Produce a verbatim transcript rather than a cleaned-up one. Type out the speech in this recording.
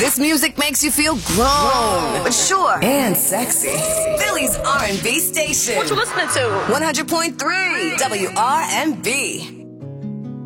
This music makes you feel grown, mature, and sexy. Philly's R and B station. What you listening to? one hundred point three W R and B.